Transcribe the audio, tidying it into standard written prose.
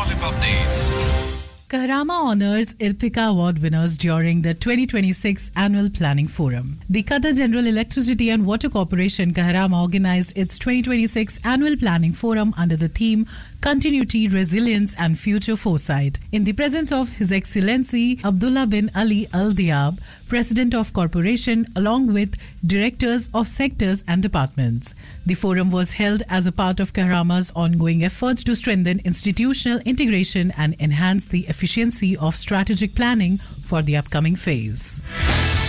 Automotive Updates. Kahrama honors Irtika Award winners during the 2026 Annual Planning Forum. The Qatar General Electricity and Water Corporation Kahrama organized its 2026 Annual Planning Forum under the theme Continuity, Resilience and Future Foresight, in the presence of His Excellency Abdullah bin Ali Al Diab, President of Corporation, along with directors of sectors and departments. The forum was held as a part of Kahrama's ongoing efforts to strengthen institutional integration and enhance the efficiency of strategic planning for the upcoming phase.